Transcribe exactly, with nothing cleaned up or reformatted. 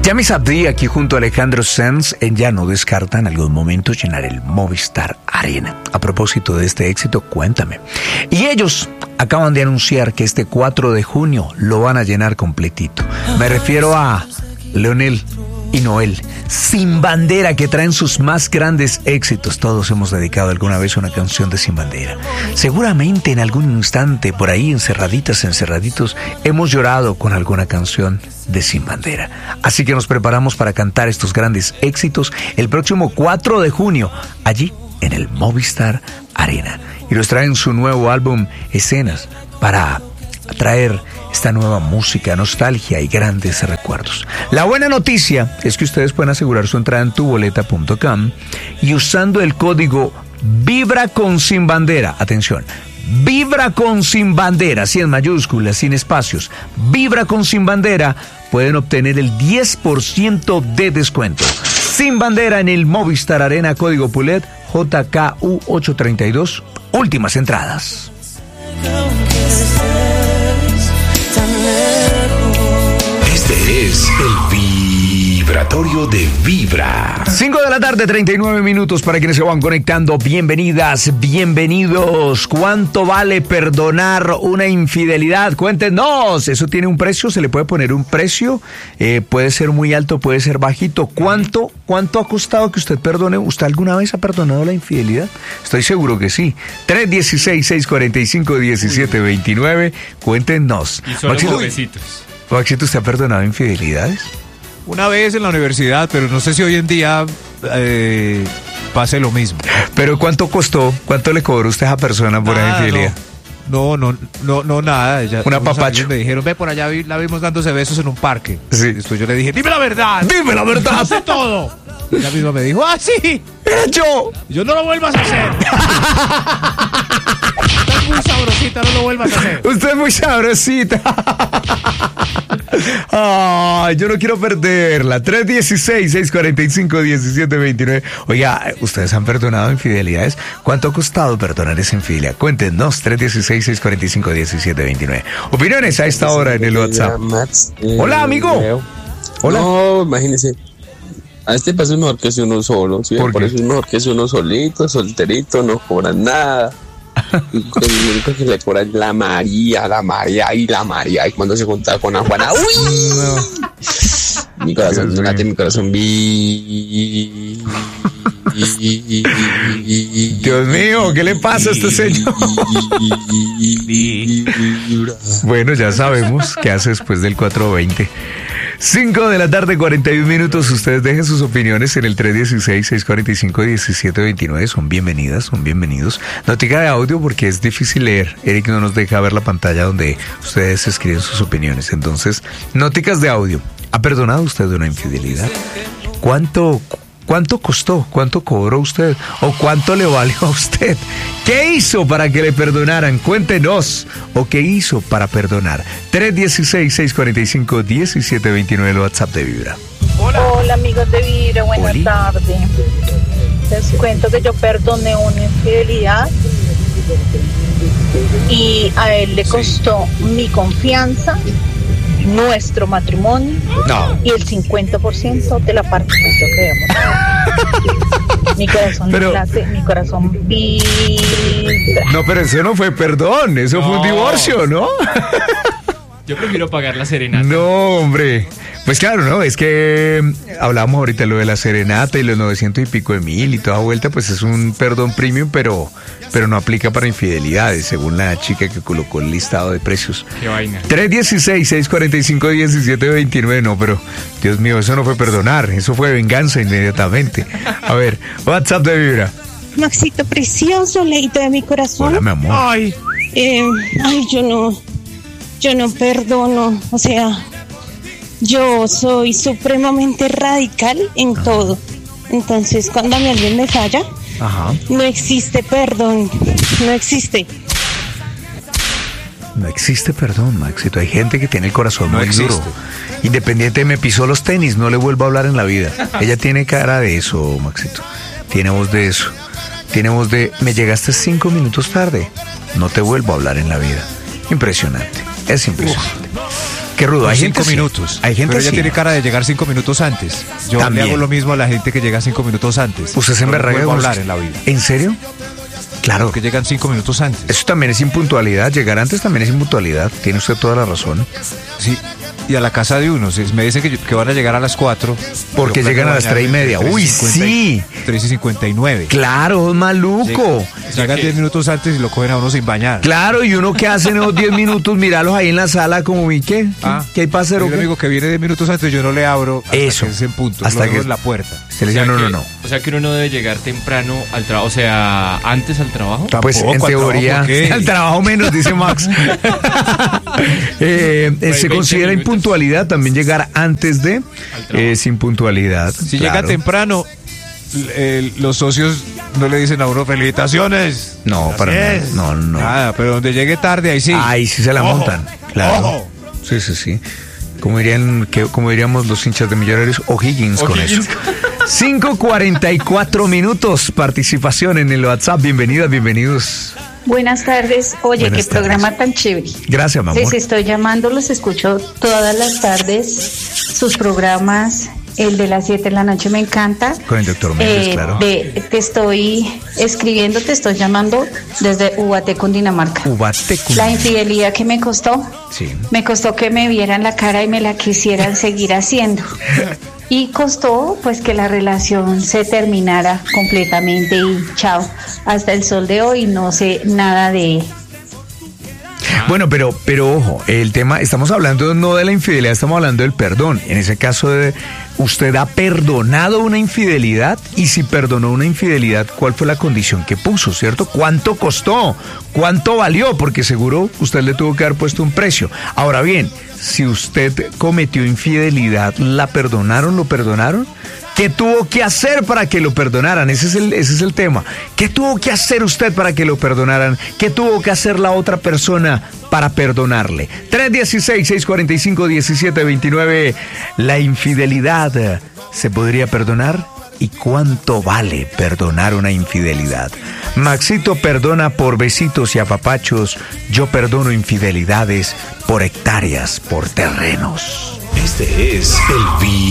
Yami Sabdi aquí junto a Alejandro Sanz en Ya no descarta en algún momento llenar el Movistar Arena. A propósito de este éxito, cuéntame. Y ellos acaban de anunciar que este cuatro de junio lo van a llenar completito. Me refiero a Leonel y Noel, Sin Bandera, que traen sus más grandes éxitos. Todos hemos dedicado alguna vez una canción de Sin Bandera. Seguramente en algún instante, por ahí encerraditas, encerraditos, hemos llorado con alguna canción de Sin Bandera. Así que nos preparamos para cantar estos grandes éxitos el próximo cuatro de junio, allí en el Movistar Arena. Y nos traen su nuevo álbum Escenas para traer esta nueva música, nostalgia y grandes recuerdos. La buena noticia es que ustedes pueden asegurar su entrada en tu boleta punto com y usando el código Vibra con Sin Bandera. Atención, Vibra con Sin Bandera, así en mayúsculas, sin espacios. Vibra con Sin Bandera, pueden obtener el diez por ciento de descuento. Sin Bandera en el Movistar Arena, código Pulet J K U ochocientos treinta y dos. Últimas entradas. Este es el Vibratorio de Vibra. cinco de la tarde, treinta y nueve minutos para quienes se van conectando. Bienvenidas, bienvenidos. ¿Cuánto vale perdonar una infidelidad? Cuéntenos. ¿Eso tiene un precio? ¿Se le puede poner un precio? Eh, puede ser muy alto, puede ser bajito. ¿Cuánto, cuánto ha costado que usted perdone? ¿Usted alguna vez ha perdonado la infidelidad? Estoy seguro que sí. tres uno seis, seis cuatro cinco, uno siete dos nueve. Cuéntenos. Y solo Maxito, besitos. Maxito, ¿usted ha perdonado infidelidades? Una vez en la universidad, pero no sé si hoy en día eh, pase lo mismo. ¿Pero cuánto costó? ¿Cuánto le cobró usted a esa persona por la infidelidad? No, no, no, no, nada. Ella, Una papacho. Me dijeron, ve por allá, vi- la vimos dándose besos en un parque. Sí. Después yo le dije, dime la verdad. ¡Dime la verdad! Hace todo. Y ella misma me dijo, ah, sí. ¡Era yo! Y yo, no lo vuelvas a hacer. Estás muy sabrosita, no lo vuelvas a hacer. Usted es muy sabrosita. Ay, yo no quiero perderla. tres uno seis, seis cuatro cinco, uno siete dos nueve. Oiga, ¿ustedes han perdonado infidelidades? ¿Cuánto ha costado perdonar esa infidelidad? Cuéntenos, tres uno seis, seis cuatro cinco, uno siete dos nueve. Opiniones a esta hora en el WhatsApp. Max, eh, Hola, amigo. Leo. Hola. No, imagínese. A este paso es mejor que si uno solo, ¿sí? ¿Por Por, qué? eso es mejor que si uno solito, solterito, no cobran nada. Y con el único que le cobran es la María, la María y la María. Y cuando se juntaba con la Juana, ¡uy! Mi corazón, Dios no late, mío. mi corazón, vi. Dios mío, ¿qué le pasa a este señor? Bueno, ya sabemos qué hace después del cuatro veinte. cinco de la tarde, cuarenta y un minutos. Ustedes dejen sus opiniones en el tres uno seis, seis cuatro cinco, uno siete dos nueve. Son bienvenidas, son bienvenidos. Notica de audio porque es difícil leer. Eric no nos deja ver la pantalla donde ustedes escriben sus opiniones. Entonces, noticas de audio. ¿Ha perdonado usted una infidelidad? ¿Cuánto, cuánto costó? ¿Cuánto cobró usted? ¿O cuánto le valió a usted? ¿Qué hizo para que le perdonaran? Cuéntenos. ¿O qué hizo para perdonar? tres uno seis, seis cuatro cinco, uno siete dos nueve, el WhatsApp de Vibra. Hola amigos de Vibra, buenas Oli. tardes. Les cuento que yo perdoné una infidelidad y a él le costó mi confianza, nuestro matrimonio No. y el cincuenta por ciento del apartamento que vemos. Mi corazón Pero- late, mi corazón vibra. No, pero eso no fue perdón, eso fue un No. divorcio, ¿no? Yo prefiero pagar la serenata. No, hombre. Pues claro, ¿no? Es que mm, hablábamos ahorita lo de la serenata y los novecientos y pico de mil y toda vuelta, pues es un perdón premium, pero, pero no aplica para infidelidades, según la chica que colocó el listado de precios. Qué vaina. tres uno seis, seis cuatro cinco, uno siete dos nueve, no, pero Dios mío, eso no fue perdonar, eso fue venganza inmediatamente. A ver, WhatsApp de Vibra. Maxito precioso, leído de mi corazón. Hola, mi amor. Ay, Eh, ay, yo no, yo no perdono. O sea, yo soy supremamente radical en todo. Entonces, cuando a mí alguien me falla, Ajá. no existe perdón, no existe. No existe perdón, Maxito. Hay gente que tiene el corazón No muy existe. duro. Independiente, me pisó los tenis, no le vuelvo a hablar en la vida. Ella tiene cara de eso, Maxito. Tiene voz de eso. Tiene voz de, me llegaste cinco minutos tarde, no te vuelvo a hablar en la vida. Impresionante, es impresionante. Qué rudo, hay cinco gente sí. minutos. Hay gente pero ella sí. tiene cara de llegar cinco minutos antes. Yo También. le hago lo mismo a la gente que llega cinco minutos antes. Usted se no emberraga vuelvo a con- hablar en la vida. ¿En serio? Claro. Que llegan cinco minutos antes. Eso también es impuntualidad. Llegar antes también es impuntualidad. Tiene usted toda la razón. Sí. Y a la casa de unos. Me dicen que, que van a llegar a las cuatro. Porque Yo llegan a las planeo tres y media. bañarme Uy, entre tres y cincuenta y- sí. tres y cincuenta y nueve. Claro, maluco. Llegan diez minutos antes y lo cogen a uno sin bañar. Claro, y uno que hace en esos diez minutos, mirarlos ahí en la sala como, ¿y qué? Ah, ¿Qué hay para hacer? Hay o un qué? amigo que viene diez minutos antes, yo no le abro hasta Eso. que es en punto. Hasta Hasta que- que en la puerta. Se le O sea dice, no, no, que- no. O sea que uno no debe llegar temprano al trabajo, o sea, antes al trabajo. Pues en Tampoco, al teoría, trabajo, ¿qué? al trabajo menos, dice Max. Eh, eh, se veinte considera minutos. impuntualidad también llegar antes de. trabajo. Es impuntualidad. Si claro. llega temprano, l- el- los socios no le dicen a uno felicitaciones. No, Así para nada. es. No, no. Nada, pero donde llegue tarde, ahí sí. Ahí sí se la Ojo, montan. Claro. ojo. Sí, sí, sí. Como dirían, que, como diríamos los hinchas de Millonarios, O'Higgins con O'Higgins. eso. cinco cuarenta y cuatro minutos. Participación en el WhatsApp. Bienvenidas, bienvenidos. Buenas tardes. Oye, Buenas qué programa tardes. tan chévere. Gracias, mi amor. Les estoy llamando, los escucho todas las tardes. Sus programas, el de las siete de la noche me encanta. Con el doctor Méndez, claro. de- te estoy escribiendo, te estoy llamando desde Ubaté, Cundinamarca. Ubate con- La infidelidad que me costó, Sí. me costó que me vieran la cara y me la quisieran seguir haciendo. Y costó pues que la relación se terminara completamente y chao. Hasta el sol de hoy no sé nada de... Bueno, pero, pero ojo, el tema, estamos hablando no de la infidelidad, estamos hablando del perdón. En ese caso, de, usted ha perdonado una infidelidad y si perdonó una infidelidad, ¿cuál fue la condición que puso, cierto? ¿Cuánto costó? ¿Cuánto valió? Porque seguro usted le tuvo que haber puesto un precio. Ahora bien, si usted cometió infidelidad, ¿la perdonaron? ¿Lo perdonaron? ¿Qué tuvo que hacer para que lo perdonaran? Ese es el, ese es el tema. ¿Qué tuvo que hacer usted para que lo perdonaran? ¿Qué tuvo que hacer la otra persona para perdonarle? tres dieciséis, seiscientos cuarenta y cinco, diecisiete veintinueve. ¿La infidelidad eh, se podría perdonar? ¿Y cuánto vale perdonar una infidelidad? Maxito perdona por besitos y apapachos. Yo perdono infidelidades por hectáreas, por terrenos. Este es el